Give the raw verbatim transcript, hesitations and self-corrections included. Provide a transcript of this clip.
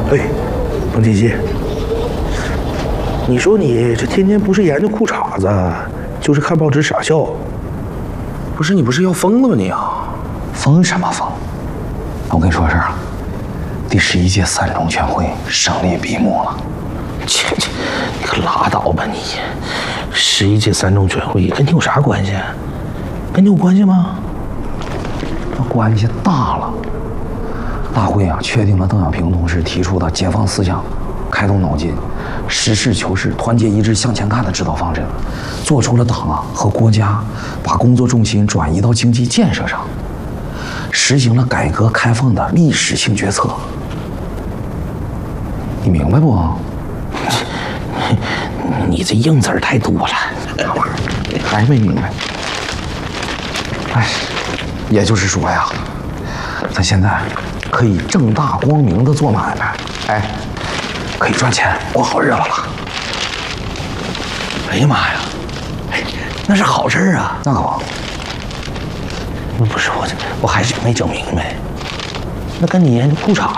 哎，彭姐姐，你说你这天天不是研究裤衩子，就是看报纸傻笑，不是你不是要疯了吗你啊？ 疯什么疯？我跟你说个事儿啊，第十一届三中全会胜利闭幕了。 切切，你可拉倒吧你！十一届三中全会跟你有啥关系？跟你有关系吗？ 那关系大了。大会啊，确定了邓小平同志提出的解放思想、开动脑筋、实事求是、团结一致向前看的指导方针，做出了党啊和国家把工作重心转移到经济建设上，实行了改革开放的历史性决策。你明白不？ 你这硬字儿太多了， 还没明白。哎，也就是说呀，咱现在可以正大光明的做买卖，哎，可以赚钱，过好日子了。 哎呀妈呀，哎，那是好事啊！ 那可不， 不是我，我还是没整明白，那跟你研究裤衩